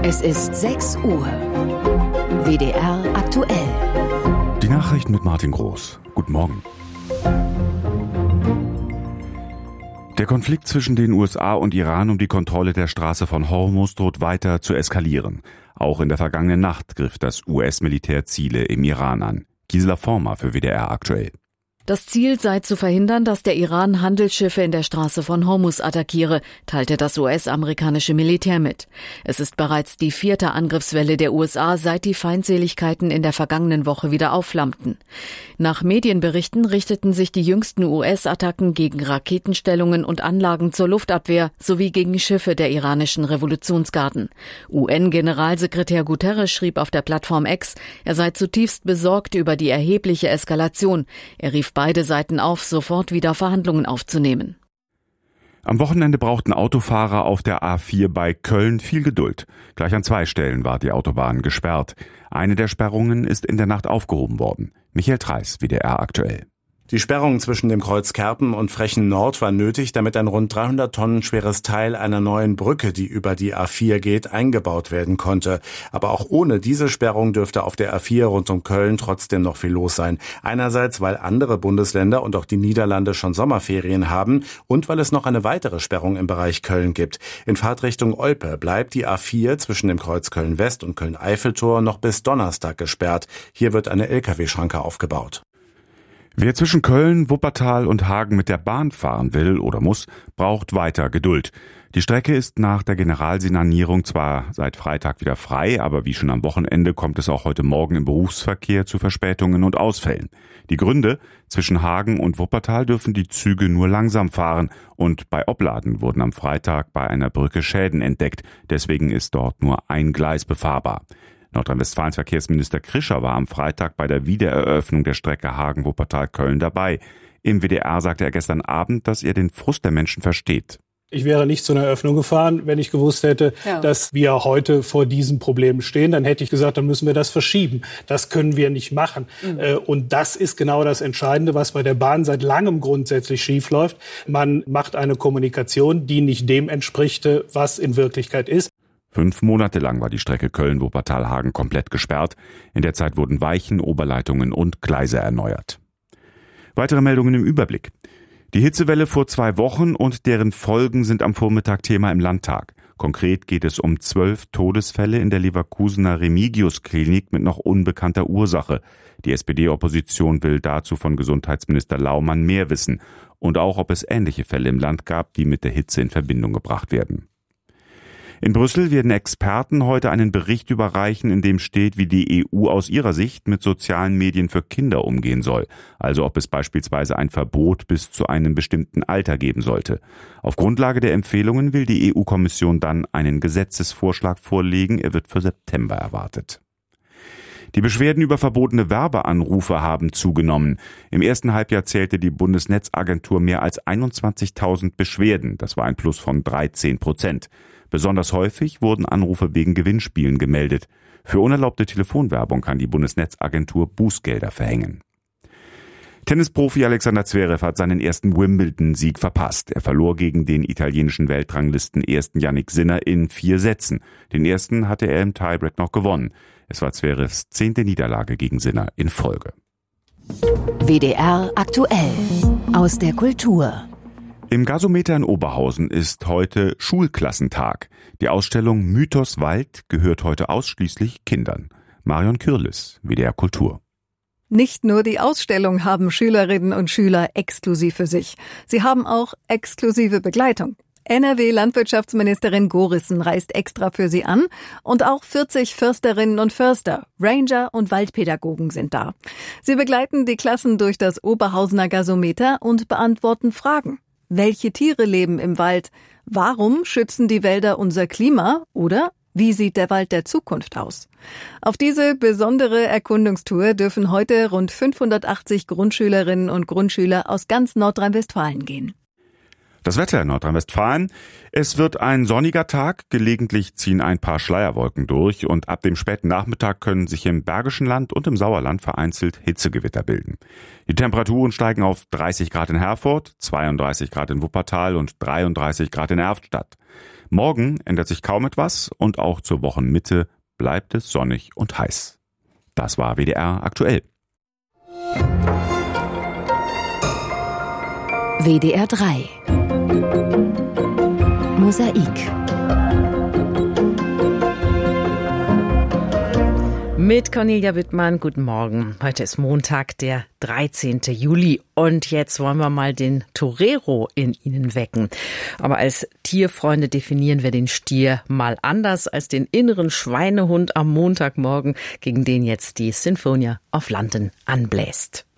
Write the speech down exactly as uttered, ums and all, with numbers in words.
Es ist sechs Uhr. W D R aktuell. Die Nachrichten mit Martin Groß. Guten Morgen. Der Konflikt zwischen den U S A und Iran um die Kontrolle der Straße von Hormuz droht weiter zu eskalieren. Auch in der vergangenen Nacht griff das U S-Militär Ziele im Iran an. Gisela Former für W D R aktuell. Das Ziel sei zu verhindern, dass der Iran Handelsschiffe in der Straße von Hormuz attackiere, teilte das U S-amerikanische Militär mit. Es ist bereits die vierte Angriffswelle der U S A, seit die Feindseligkeiten in der vergangenen Woche wieder aufflammten. Nach Medienberichten richteten sich die jüngsten U S-Attacken gegen Raketenstellungen und Anlagen zur Luftabwehr sowie gegen Schiffe der iranischen Revolutionsgarden. U N-Generalsekretär Guterres schrieb auf der Plattform X, er sei zutiefst besorgt über die erhebliche Eskalation. Er rief beide Seiten auf, sofort wieder Verhandlungen aufzunehmen. Am Wochenende brauchten Autofahrer auf der A vier bei Köln viel Geduld. Gleich an zwei Stellen war die Autobahn gesperrt. Eine der Sperrungen ist in der Nacht aufgehoben worden. Michael Treis, W D R aktuell. Die Sperrung zwischen dem Kreuz Kerpen und Frechen Nord war nötig, damit ein rund dreihundert Tonnen schweres Teil einer neuen Brücke, die über die A vier geht, eingebaut werden konnte. Aber auch ohne diese Sperrung dürfte auf der A vier rund um Köln trotzdem noch viel los sein. Einerseits, weil andere Bundesländer und auch die Niederlande schon Sommerferien haben und weil es noch eine weitere Sperrung im Bereich Köln gibt. In Fahrtrichtung Olpe bleibt die A vier zwischen dem Kreuz Köln-West und Köln-Eiffeltor noch bis Donnerstag gesperrt. Hier wird eine L K W-Schranke aufgebaut. Wer zwischen Köln, Wuppertal und Hagen mit der Bahn fahren will oder muss, braucht weiter Geduld. Die Strecke ist nach der Generalsanierung zwar seit Freitag wieder frei, aber wie schon am Wochenende kommt es auch heute Morgen im Berufsverkehr zu Verspätungen und Ausfällen. Die Gründe: zwischen Hagen und Wuppertal dürfen die Züge nur langsam fahren und bei Opladen wurden am Freitag bei einer Brücke Schäden entdeckt. Deswegen ist dort nur ein Gleis befahrbar. Nordrhein-Westfalens Verkehrsminister Krischer war am Freitag bei der Wiedereröffnung der Strecke Hagen-Wuppertal-Köln dabei. Im W D R sagte er gestern Abend, dass er den Frust der Menschen versteht. Ich wäre nicht zu einer Eröffnung gefahren, wenn ich gewusst hätte, ja. dass wir heute vor diesen Problemen stehen. Dann hätte ich gesagt, dann müssen wir das verschieben. Das können wir nicht machen. Mhm. Und das ist genau das Entscheidende, was bei der Bahn seit langem grundsätzlich schiefläuft. Man macht eine Kommunikation, die nicht dem entspricht, was in Wirklichkeit ist. Fünf Monate lang war die Strecke Köln-Wuppertal-Hagen komplett gesperrt. In der Zeit wurden Weichen, Oberleitungen und Gleise erneuert. Weitere Meldungen im Überblick. Die Hitzewelle vor zwei Wochen und deren Folgen sind am Vormittag Thema im Landtag. Konkret geht es um zwölf Todesfälle in der Leverkusener Remigius-Klinik mit noch unbekannter Ursache. Die S P D-Opposition will dazu von Gesundheitsminister Laumann mehr wissen. Und auch, ob es ähnliche Fälle im Land gab, die mit der Hitze in Verbindung gebracht werden. In Brüssel werden Experten heute einen Bericht überreichen, in dem steht, wie die E U aus ihrer Sicht mit sozialen Medien für Kinder umgehen soll. Also ob es beispielsweise ein Verbot bis zu einem bestimmten Alter geben sollte. Auf Grundlage der Empfehlungen will die E U-Kommission dann einen Gesetzesvorschlag vorlegen. Er wird für September erwartet. Die Beschwerden über verbotene Werbeanrufe haben zugenommen. Im ersten Halbjahr zählte die Bundesnetzagentur mehr als einundzwanzigtausend Beschwerden. Das war ein Plus von dreizehn Prozent. Besonders häufig wurden Anrufe wegen Gewinnspielen gemeldet. Für unerlaubte Telefonwerbung kann die Bundesnetzagentur Bußgelder verhängen. Tennisprofi Alexander Zverev hat seinen ersten Wimbledon-Sieg verpasst. Er verlor gegen den italienischen Weltranglisten-Ersten Jannik Sinner in vier Sätzen. Den ersten hatte er im Tiebreak noch gewonnen. Es war Zverevs zehnte Niederlage gegen Sinner in Folge. W D R aktuell aus der Kultur. Im Gasometer in Oberhausen ist heute Schulklassentag. Die Ausstellung Mythos Wald gehört heute ausschließlich Kindern. Marion Kürlis, W D R Kultur. Nicht nur die Ausstellung haben Schülerinnen und Schüler exklusiv für sich. Sie haben auch exklusive Begleitung. N R W-Landwirtschaftsministerin Gorissen reist extra für sie an und auch vierzig Försterinnen und Förster, Ranger und Waldpädagogen sind da. Sie begleiten die Klassen durch das Oberhausener Gasometer und beantworten Fragen. Welche Tiere leben im Wald? Warum schützen die Wälder unser Klima? Oder wie sieht der Wald der Zukunft aus? Auf diese besondere Erkundungstour dürfen heute rund fünfhundertachtzig Grundschülerinnen und Grundschüler aus ganz Nordrhein-Westfalen gehen. Das Wetter in Nordrhein-Westfalen. Es wird ein sonniger Tag, gelegentlich ziehen ein paar Schleierwolken durch und ab dem späten Nachmittag können sich im Bergischen Land und im Sauerland vereinzelt Hitzegewitter bilden. Die Temperaturen steigen auf dreißig Grad in Herford, zweiunddreißig Grad in Wuppertal und dreiunddreißig Grad in Erftstadt. Morgen ändert sich kaum etwas und auch zur Wochenmitte bleibt es sonnig und heiß. Das war W D R aktuell. W D R drei Mosaik. Mit Cornelia Wittmann, guten Morgen. Heute ist Montag, der dreizehnten Juli. Und jetzt wollen wir mal den Torero in Ihnen wecken. Aber als Tierfreunde definieren wir den Stier mal anders als den inneren Schweinehund am Montagmorgen, gegen den jetzt die Sinfonia of London anbläst.